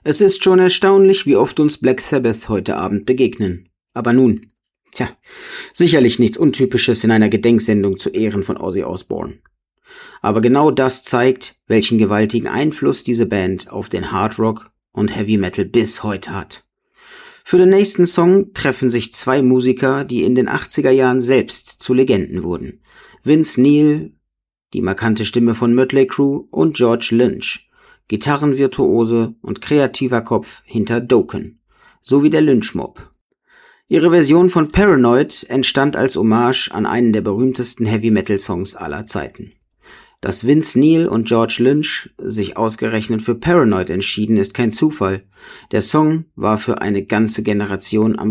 Es ist schon erstaunlich, wie oft uns Black Sabbath heute Abend begegnen. Aber nun, sicherlich nichts Untypisches in einer Gedenksendung zu Ehren von Ozzy Osbourne. Aber genau das zeigt, welchen gewaltigen Einfluss diese Band auf den Hard Rock und Heavy Metal bis heute hat. Für den nächsten Song treffen sich zwei Musiker, die in den 80er Jahren selbst zu Legenden wurden. Vince Neil, die markante Stimme von Mötley Crüe, und George Lynch, Gitarrenvirtuose und kreativer Kopf hinter Dokken, sowie der Lynch Mob. Ihre Version von Paranoid entstand als Hommage an einen der berühmtesten Heavy-Metal-Songs aller Zeiten. Dass Vince Neil und George Lynch sich ausgerechnet für Paranoid entschieden, ist kein Zufall. Der Song war für eine ganze Generation